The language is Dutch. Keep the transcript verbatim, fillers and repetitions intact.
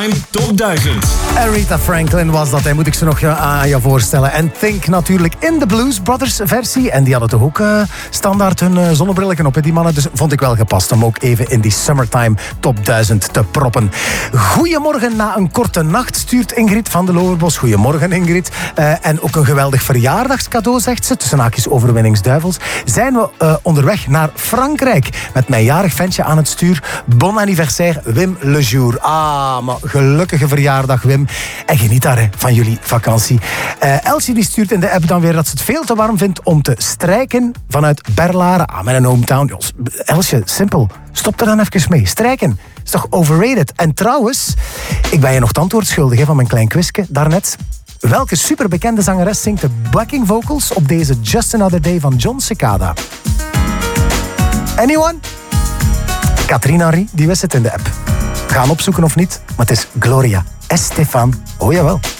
Top duizend. Aretha Franklin was dat, hè, moet ik ze nog aan je voorstellen. En Think natuurlijk in de Blues Brothers versie. En die hadden toch ook uh, standaard hun uh, zonnebrillen op, hè, die mannen. Dus vond ik wel gepast om ook even in die Summertime Top duizend te proppen. Goedemorgen na een korte nacht, stuurt Ingrid van de Lowerbos. Goedemorgen Ingrid. Uh, en ook een geweldig verjaardagscadeau, zegt ze. Tussen haakjes overwinningsduivels. Zijn we uh, onderweg naar Frankrijk. Met mijn jarig ventje aan het stuur. Bon anniversaire Wim Lejour. Ah, maar gelukkige verjaardag Wim. En geniet daar hè, van jullie vakantie. Uh, Elsie die stuurt in de app dan weer dat ze het veel te warm vindt om te strijken vanuit Berlaren. Ah, mijn hometown. Elsje, simpel. Stop er dan even mee. Strijken is toch overrated? En trouwens, ik ben je nog het antwoord schuldig hè, van mijn klein quizje daarnet. Welke superbekende zangeres zingt de backing vocals op deze Just Another Day van John Cicada? Anyone? Catherine Henry, die wist het in de app. Gaan opzoeken of niet, maar het is Gloria Estefan. Oh jawel.